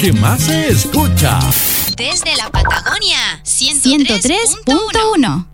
que más se escucha. Desde la Patagonia, 103.1.